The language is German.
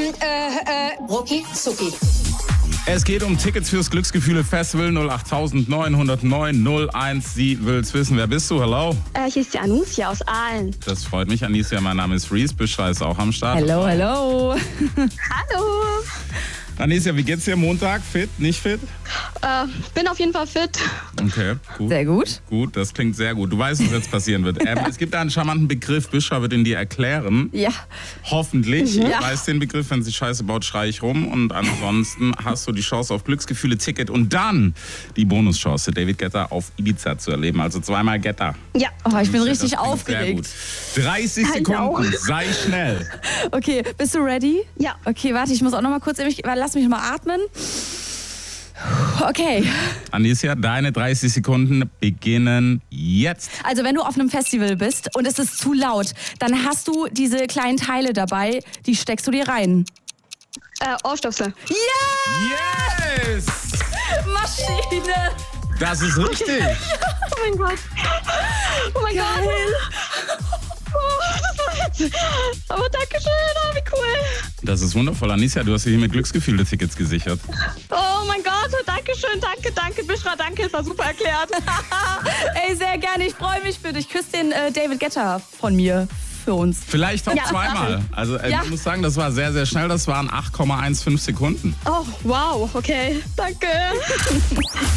Rucki Zucki. Es geht um Tickets fürs Glücksgefühle Festival 08909 01. Sie will's wissen. Wer bist du? Hello? Hier ist die Anusia aus Aalen. Das freut mich, Anicia. Mein Name ist Reese. Büschra ist auch am Start. Hello, hello. Hallo. Anicia, wie geht's dir? Montag? Fit? Nicht fit? Bin auf jeden Fall fit. Okay, gut. Sehr gut. Gut, das klingt sehr gut. Du weißt, was jetzt passieren wird. Es gibt da einen charmanten Begriff. Büschra wird ihn dir erklären. Ja. Hoffentlich. Ich Ja. weiß den Begriff. Wenn sie Scheiße baut, schrei ich rum. Und ansonsten hast du die Chance auf Glücksgefühle-Ticket und dann die Bonuschance, David Guetta auf Ibiza zu erleben. Also zweimal Guetta. Ja. Oh, ich bin Das richtig klingt aufgeregt. Sehr gut. 30 Sekunden. Sei schnell. Okay, bist du ready? Ja. Okay, warte, ich muss auch noch mal kurz, lass mich mal atmen. Okay. Anicia, deine 30 Sekunden beginnen jetzt. Also wenn du auf einem Festival bist und es ist zu laut, dann hast du diese kleinen Teile dabei, die steckst du dir rein. Ohrstöpsel. Ja! Yes! Maschine! Das ist richtig. Oh mein Gott. Oh mein Gott. Aber danke schön, oh, wie cool. Das ist wundervoll. Anicia, du hast dir hier mit Glücksgefühle-Tickets gesichert. Oh mein Gott, danke schön, danke, Büschra, danke, es war super erklärt. Ey, sehr gerne, ich freue mich für dich. Küss den David Guetta von mir für uns. Vielleicht auch Ja, zweimal. Also Ja. ich muss sagen, das war sehr, sehr schnell. Das waren 8,15 Sekunden. Oh, wow, okay, danke.